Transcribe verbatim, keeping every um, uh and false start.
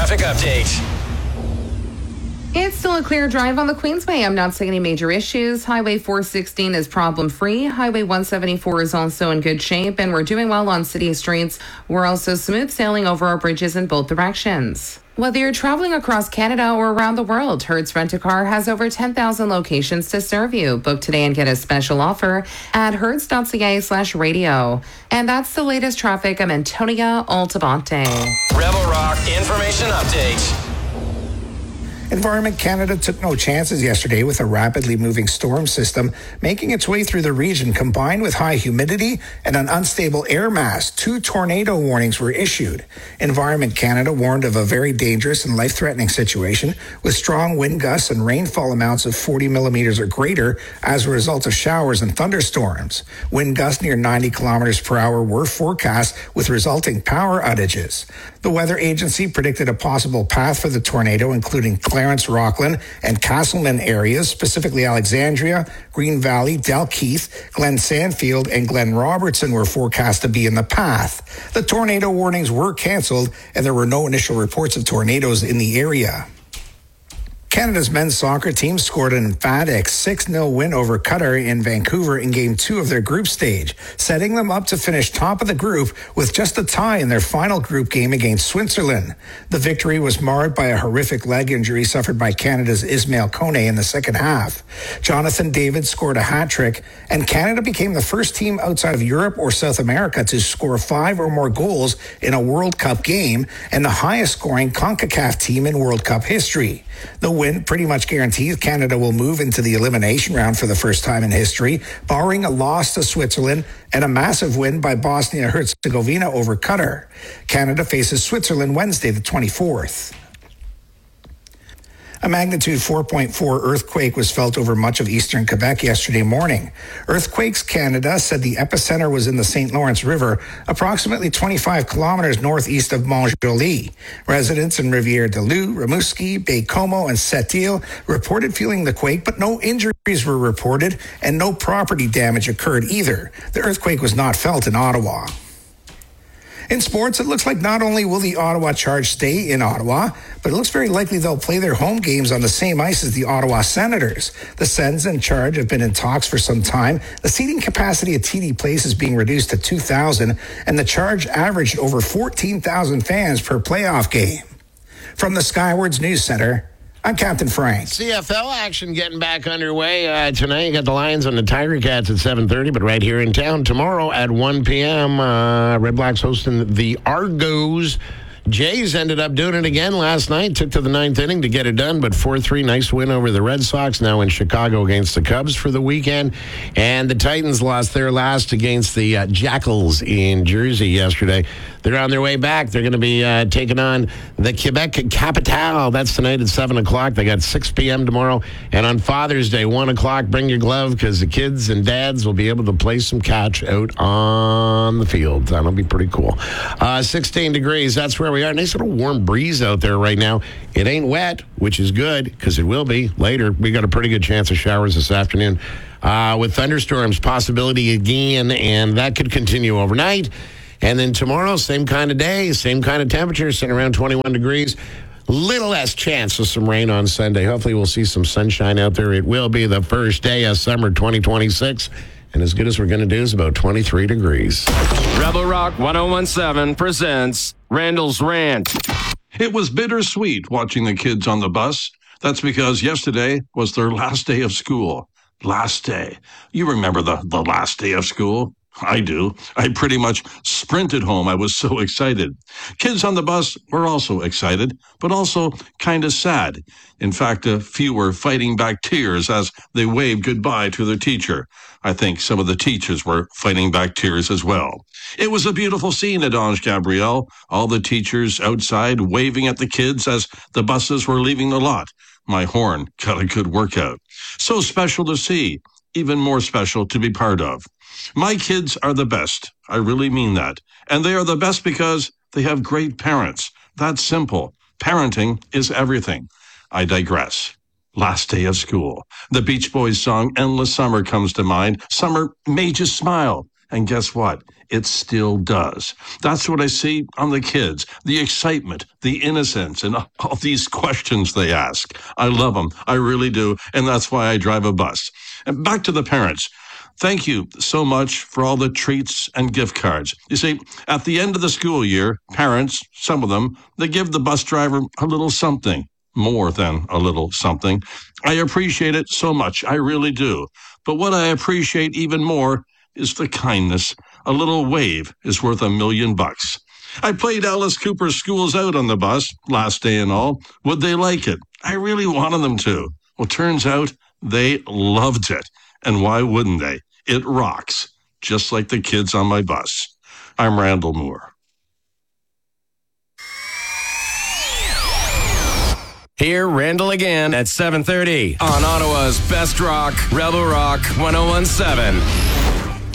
traffic update. It's still a clear drive on the Queensway. I'm not seeing any major issues. Highway four sixteen is problem-free. Highway one seventy-four is also in good shape, and we're doing well on city streets. We're also smooth sailing over our bridges in both directions. Whether you're traveling across Canada or around the world, Hertz Rent-A-Car has over ten thousand locations to serve you. Book today and get a special offer at hertz.ca slash radio. And that's the latest traffic. I'm Antonia Altamonte. Rebel Rock Information Update. Environment Canada took no chances yesterday with a rapidly moving storm system making its way through the region. Combined with high humidity and an unstable air mass, two tornado warnings were issued. Environment Canada warned of a very dangerous and life-threatening situation with strong wind gusts and rainfall amounts of forty millimeters or greater as a result of showers and thunderstorms. Wind gusts near ninety kilometers per hour were forecast with resulting power outages. The weather agency predicted a possible path for the tornado, including Clarence, Rockland, and Castleman areas, specifically Alexandria, Green Valley, Dalkeith, Glen Sandfield, and Glen Robertson were forecast to be in the path. The tornado warnings were canceled, and there were no initial reports of tornadoes in the area. Canada's men's soccer team scored an emphatic six nil win over Qatar in Vancouver in Game two of their group stage, setting them up to finish top of the group with just a tie in their final group game against Switzerland. The victory was marred by a horrific leg injury suffered by Canada's Ismail Kone in the second half. Jonathan David scored a hat-trick, and Canada became the first team outside of Europe or South America to score five or more goals in a World Cup game, and the highest-scoring CONCACAF team in World Cup history. The win pretty much guarantees Canada will move into the elimination round for the first time in history, barring a loss to Switzerland and a massive win by Bosnia-Herzegovina over Qatar. Canada faces Switzerland Wednesday the twenty-fourth. A magnitude four point four earthquake was felt over much of eastern Quebec yesterday morning. Earthquakes Canada said the epicenter was in the Saint Lawrence River, approximately twenty-five kilometers northeast of Mont-Joli. Residents in Rivière-du-Loup, Rimouski, Baie-Comeau, and Sept-Îles reported feeling the quake, but no injuries were reported and no property damage occurred either. The earthquake was not felt in Ottawa. In sports, it looks like not only will the Ottawa Charge stay in Ottawa, but it looks very likely they'll play their home games on the same ice as the Ottawa Senators. The Sens and Charge have been in talks for some time. The seating capacity at T D Place is being reduced to two thousand, and the Charge averaged over fourteen thousand fans per playoff game. From the Skywards News Center, I'm Captain Frank. C F L action getting back underway uh, tonight. You got the Lions and the Tiger Cats at seven thirty, but right here in town tomorrow at one p.m., uh, Red Blacks hosting the Argos. Jays ended up doing it again last night. Took to the ninth inning to get it done, but four three, nice win over the Red Sox. Now in Chicago against the Cubs for the weekend. And the Titans lost their last against the uh, Jackals in Jersey yesterday. They're on their way back. They're going to be uh, taking on the Quebec Capitale. That's tonight at seven o'clock. They got six p.m. tomorrow. And on Father's Day, one o'clock, bring your glove because the kids and dads will be able to play some catch out on the field. That'll be pretty cool. Uh, sixteen degrees. That's where we are. Nice little warm breeze out there right now. It ain't wet, which is good because it will be later. We got a pretty good chance of showers this afternoon uh, with thunderstorms possibility again, and that could continue overnight. And then tomorrow, same kind of day, same kind of temperature, sitting around twenty-one degrees. Little less chance of some rain on Sunday. Hopefully we'll see some sunshine out there. It will be the first day of summer twenty twenty-six. And as good as we're going to do is about twenty-three degrees. Rebel Rock one oh one seven presents Randall's Rant. It was bittersweet watching the kids on the bus. That's because yesterday was their last day of school. Last day. You remember the, the last day of school? I do. I pretty much sprinted home. I was so excited. Kids on the bus were also excited, but also kind of sad. In fact, a few were fighting back tears as they waved goodbye to their teacher. I think some of the teachers were fighting back tears as well. It was a beautiful scene at Ange Gabriel. All the teachers outside waving at the kids as the buses were leaving the lot. My horn got a good workout. So special to see, even more special to be part of. My kids are the best. I really mean that. And they are the best because they have great parents. That's simple. Parenting is everything. I digress. Last day of school. The Beach Boys song Endless Summer comes to mind. Summer made you smile. And guess what? It still does. That's what I see on the kids, the excitement, the innocence, and all these questions they ask. I love them. I really do. And that's why I drive a bus. And back to the parents. Thank you so much for all the treats and gift cards. You see, at the end of the school year, parents, some of them, they give the bus driver a little something, more than a little something. I appreciate it so much. I really do. But what I appreciate even more is the kindness. A little wave is worth a million bucks. I played Alice Cooper's Schools Out on the bus, last day and all. Would they like it? I really wanted them to. Well, turns out they loved it. And why wouldn't they? It rocks, just like the kids on my bus. I'm Randall Moore. Hear Randall again at seven thirty on Ottawa's Best Rock, Rebel Rock ten seventeen.